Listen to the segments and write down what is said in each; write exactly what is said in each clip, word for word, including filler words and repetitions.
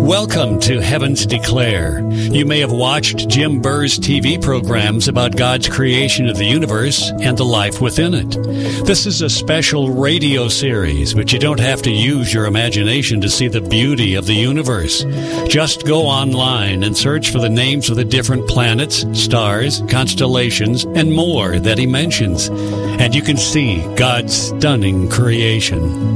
Welcome to Heavens Declare. You may have watched Jim Burr's T V programs about God's creation of the universe and the life within it. This is a special radio series, but you don't have to use your imagination to see the beauty of the universe. Just go online and search for the names of the different planets, stars, constellations, and more that he mentions, and you can see God's stunning creation.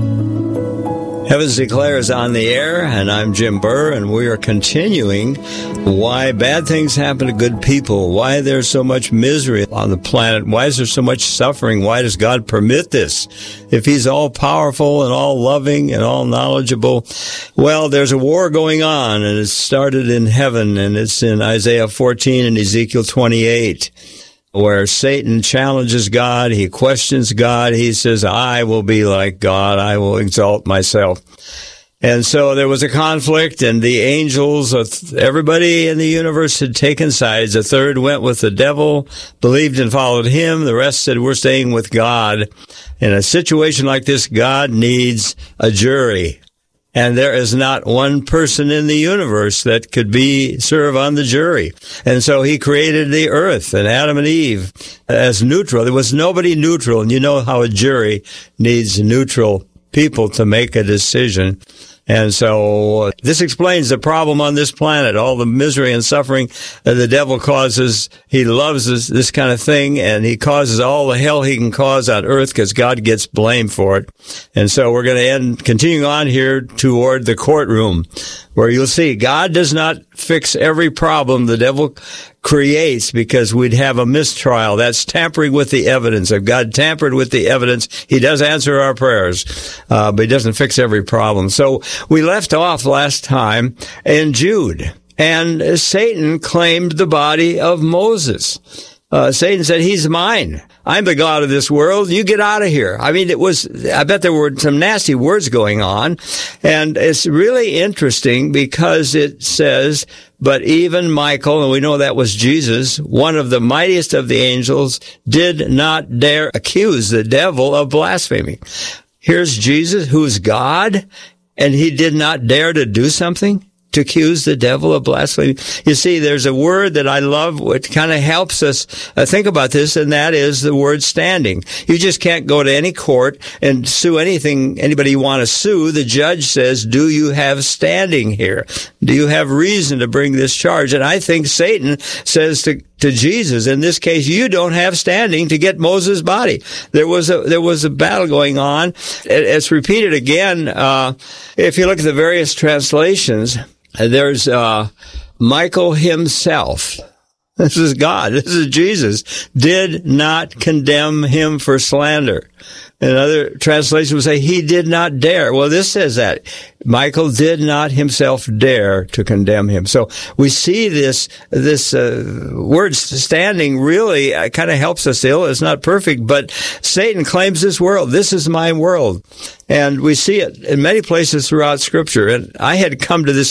Heavens Declare is on the air, and I'm Jim Burr, and we are continuing why bad things happen to good people, why there's so much misery on the planet, why is there so much suffering, why does God permit this? If He's all-powerful and all-loving and all-knowledgeable, well, there's a war going on, and it started in heaven, and it's in Isaiah fourteen and Ezekiel twenty-eight. Where Satan challenges God, he questions God, he says, I will be like God, I will exalt myself. And so there was a conflict, and the angels, everybody in the universe had taken sides. A third went with the devil, believed and followed him. The rest said, we're staying with God. In a situation like this, God needs a jury. And there is not one person in the universe that could be serve on the jury. And so he created the earth and Adam and Eve as neutral. There was nobody neutral. And you know how a jury needs neutral people to make a decision. And so this explains the problem on this planet, all the misery and suffering that the devil causes. He loves this, this kind of thing, and he causes all the hell he can cause on earth because God gets blamed for it. And so we're going to end, continuing on here toward the courtroom, where you'll see God does not fix every problem the devil creates because we'd have a mistrial. That's tampering with the evidence. If God tampered with the evidence, He does answer our prayers, uh, but He doesn't fix every problem. So we left off last time in Jude, and Satan claimed the body of Moses. Uh, Satan said, he's mine. I'm the God of this world. You get out of here. I mean, it was, I bet there were some nasty words going on. And it's really interesting because it says, but even Michael, and we know that was Jesus, one of the mightiest of the angels, did not dare accuse the devil of blasphemy. Here's Jesus, who's God, and he did not dare to do something to accuse the devil of blasphemy. You see, there's a word that I love which kind of helps us uh, think about this, and that is the word standing. You just can't go to any court and sue anything, anybody you want to sue. The judge says, do you have standing here? Do you have reason to bring this charge? And I think Satan says to to Jesus, in this case, you don't have standing to get Moses' body. There was a there was a battle going on. It's repeated again. Uh, if you look at the various translations, there's uh, Michael himself. This is God. This is Jesus. Did not condemn him for slander. Another translation would say he did not dare. Well, this says that Michael did not himself dare to condemn him. So we see this this uh, word standing really uh, kind of helps us ill. It's not perfect, but Satan claims this world. This is my world. And we see it in many places throughout Scripture. And I had come to this